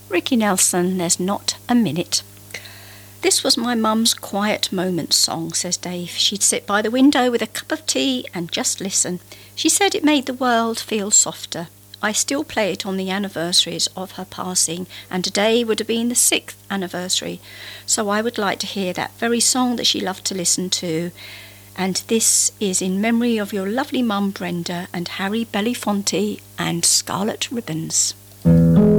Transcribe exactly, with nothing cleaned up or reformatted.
Ricky Nelson, There's Not a Minute. This was my mum's quiet moment song, says Dave. She'd sit by the window with a cup of tea and just listen. She said it made the world feel softer. I still play it on the anniversaries of her passing, and today would have been the sixth anniversary. So I would like to hear that very song that she loved to listen to. And this is in memory of your lovely mum, Brenda, and Harry Belafonte and Scarlet Ribbons.